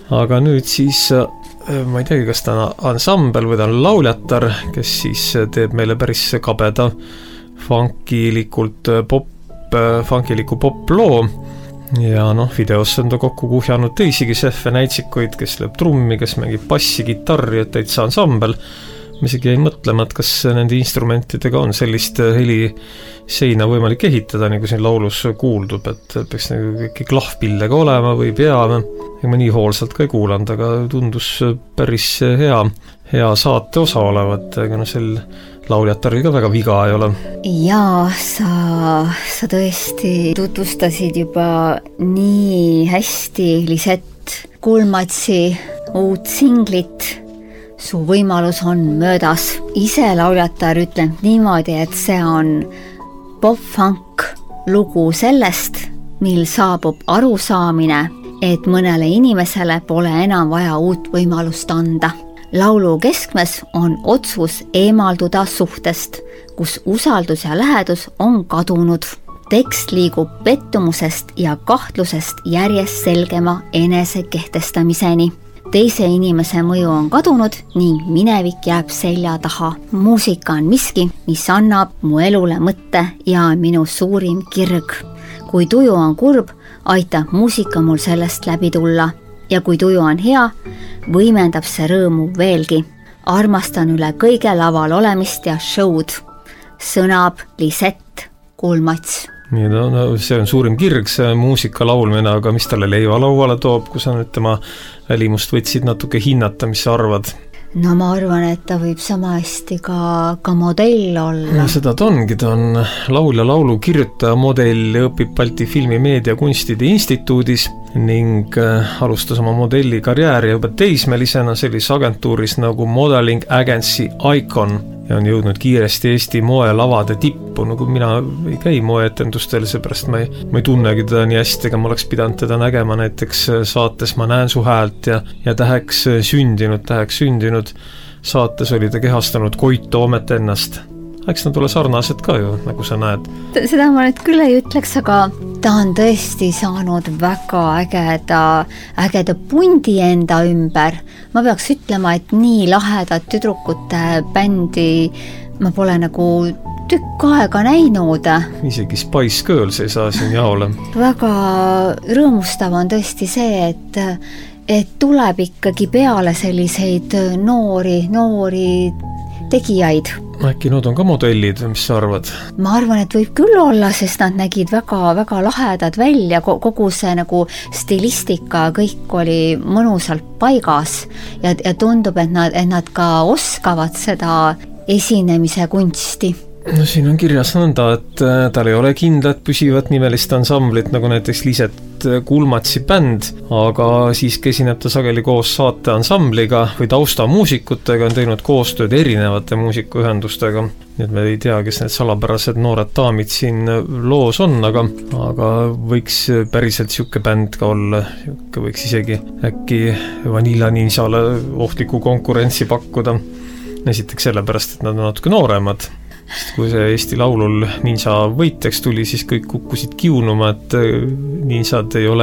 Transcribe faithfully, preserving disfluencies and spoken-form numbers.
aga nüüd siis ma ei teagi, kas ta on ansambel või ta on lauljatar, kes siis teeb meile päris kabeda funkilikult pop, funkiliku poploo ja noh, videos on ta kokku kuhjanud teisigi šeffe näitsikuid, kes lööb trummi, kes mängib bassi, kitarri, et täitsa ansambel. Ma isegi jäi mõtlema, et kas nende instrumentidega on sellist heli seina võimalik ehitada, nagu siin laulus kuuldub, et peaks nagu kõik klahvpillega olema või peame. Ja ma nii hoolsalt ka ei kuulanud, aga tundus päris hea, hea saate osa olevat, aga no sel lauljataril ka väga viga ei ole. Jaa, sa, sa tõesti tutvustasid juba nii hästi Lisett Kulmatsi uut singlit Su võimalus on möödas. Ise lauljatar ütleb niimoodi, et see on pop-funk lugu sellest, mil saabub arusaamine, et mõnele inimesele pole enam vaja uut võimalust anda. Laulu keskmes on otsus eemalduda suhtest, kus usaldus ja lähedus on kadunud. Tekst liigub pettumusest ja kahtlusest järjest selgema enese kehtestamiseni. Teise inimese mõju on kadunud ning minevik jääb selja taha. Muusika on miski, mis annab mu elule mõtte ja minu suurim kirg. Kui tuju on kurb, aitab muusika mul sellest läbi tulla. Ja kui tuju on hea, võimendab see rõõmu veelgi. Armastan üle kõige laval olemist ja show'd. Sõnab Lisett Kulmats. Nii, no, no, see on suurim kirg, see muusika laulmine, aga mis talle leiva lauale toob, kui sa nüüd tema välimust võtsid natuke hinnata, mis sa arvad? No ma arvan, et ta võib sama hästi ka, ka modell olla. No, seda ta ongi, ta on laulja, laulu kirjutaja, modell, õpib Balti filmimeedia kunstide instituudis ning alustas oma modelli karjääri juba teismelisena sellises agentuuris nagu Modeling Agency Icon ja on jõudnud kiiresti Eesti moelavade tippu, nagu mina ei käi moeetendustel, seepärast ma ei, ma ei tunnegi teda nii hästi, ega ma oleks pidanud teda nägema näiteks saates Ma näen su häält ja, ja täheks sündinud, täheks sündinud saates oli ta kehastanud Koit Toomet ennast. Eks nad ole sarnased ka ju, nagu sa näed. Seda ma nüüd küll ei ütleks, aga ta on tõesti saanud väga ägeda, ägeda pundi enda ümber. Ma peaks ütlema, et nii lahedat tüdrukute bändi ma pole nagu tükk aega näinud. Isegi Spice Girls ei saa siin jaole. Väga rõõmustav on tõesti see, et, et tuleb ikkagi peale selliseid noori, noori tegijaid. Äkki nad on ka modellid, mis sa arvad? Ma arvan, et võib küll olla, sest nad nägid väga, väga lahedad välja, kogu see nagu stilistika, kõik oli mõnusalt paigas ja, ja tundub, et nad, et nad ka oskavad seda esinemise kunsti. No siin on kirjas nõnda, et tal ei ole kindlat püsivat nimelist ansamblit, nagu näiteks Lisett Kulmatsi bänd, aga siiski esineb ta sageli koos saate ansambliga või taustamuusikutega, on teinud koostööd erinevate muusikuühendustega. Nii et me ei tea, kes need salapärased noored daamid siin loos on, aga, aga võiks päriselt siuke bänd ka olla, võiks isegi äkki Vanilla Ninjale ohtliku konkurentsi pakkuda. Esiteks sellepärast, et nad on natuke nooremad. Sest kui see Eesti Laulul Ninja võitjaks tuli, siis kõik kukkusid kiunuma, et ninjad ei ole